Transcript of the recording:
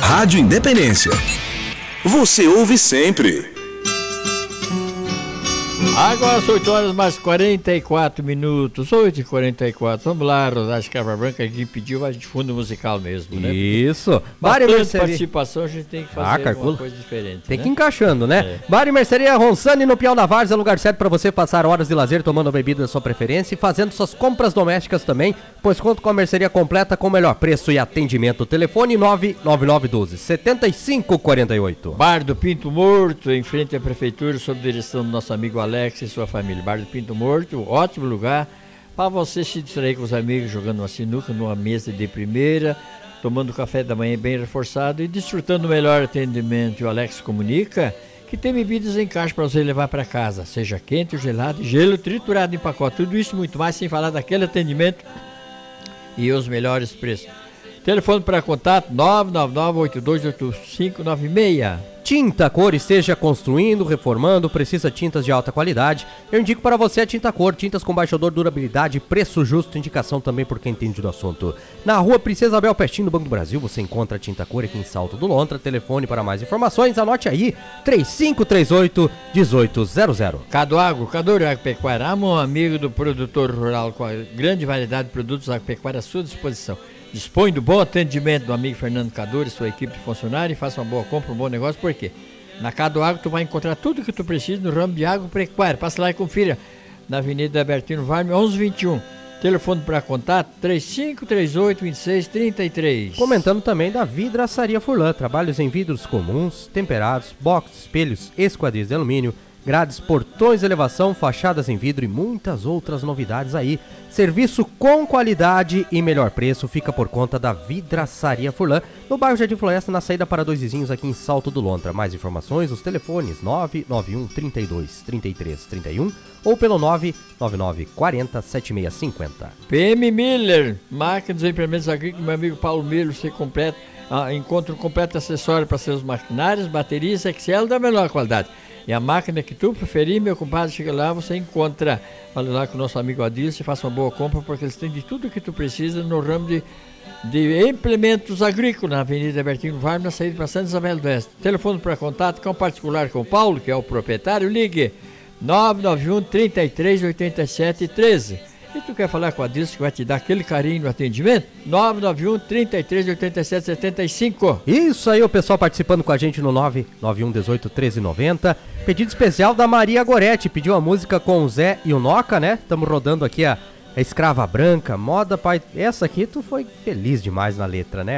Rádio Independência. Você ouve sempre. Agora são 8 horas mais 44 minutos, 8h44. Vamos lá, Rodar Escrava Branca, quem pediu, a gente fundo musical mesmo, né? Isso. Bar e Mercearia. Participação, a gente tem que fazer alguma coisa diferente. Tem que ir encaixando, né? Bar e Mercearia Ronsani no Piau da Várzea, lugar certo para você passar horas de lazer tomando a bebida da sua preferência e fazendo suas compras domésticas também, pois conta com a mercearia completa com o melhor preço e atendimento. Telefone 99912-7548. Bar do Pinto Morto, em frente à prefeitura, sob direção do nosso amigo Alex e sua família. Bar do Pinto Morto, ótimo lugar para você se distrair com os amigos, jogando uma sinuca numa mesa de primeira, tomando café da manhã bem reforçado e desfrutando o melhor atendimento. E o Alex comunica que tem bebidas em caixa para você levar para casa, seja quente ou gelado, gelo triturado em pacote, tudo isso e muito mais, sem falar daquele atendimento e os melhores preços. Telefone para contato 999-828596. Tinta Cor, esteja construindo, reformando, precisa de tintas de alta qualidade. Eu indico para você a Tinta Cor, tintas com baixa odor, durabilidade, preço justo, indicação também por quem entende do assunto. Na rua Princesa Isabel, pertinho do Banco do Brasil, você encontra a Tinta Cor aqui em Salto do Lontra. Telefone para mais informações, anote aí, 3538-1800. Cadoagro, Cadore Agropecuária, um amigo do produtor rural com a grande variedade de produtos agropecuários à sua disposição. Dispõe do bom atendimento do amigo Fernando Cadore e sua equipe de funcionários e faça uma boa compra, um bom negócio, por quê? Na Cadoagro tu vai encontrar tudo que tu precisa no ramo de agropecuária. Passa lá e confira na Avenida Albertino Varme, 1121. Telefone para contato 3538-2633. Comentando também da Vidraçaria Furlan, trabalhos em vidros comuns, temperados, box, espelhos, esquadrias de alumínio, grades, portões de elevação, fachadas em vidro e muitas outras novidades aí. Serviço com qualidade e melhor preço fica por conta da Vidraçaria Furlan, no bairro Jardim Floresta, na saída para Dois Vizinhos, aqui em Salto do Lontra. Mais informações, os telefones 991-32-3331 ou pelo 999-40-7650. PM Miller, máquinas e implementos agrícolas, meu amigo Paulo Miller, você completa, encontra um completo acessório para seus maquinários, baterias, Excel da melhor qualidade. E a máquina que tu preferir, meu compadre, chega lá, você encontra. Fala lá com o nosso amigo Adilson e faça uma boa compra, porque eles têm de tudo que tu precisa no ramo de implementos agrícolas, na Avenida Albertino Varme, na saída para Santa Isabel do Oeste. Telefone para contato com o particular com o Paulo, que é o proprietário, ligue 991-33-87-13. E tu quer falar com a Adilson, que vai te dar aquele carinho no atendimento? 991-33-87-75. Isso aí, o pessoal participando com a gente no 991-18-1390. Pedido especial da Maria Goretti, pediu a música com o Zé e o Noca, né? Estamos rodando aqui a Escrava Branca, moda, pai. Essa aqui tu foi feliz demais na letra, né?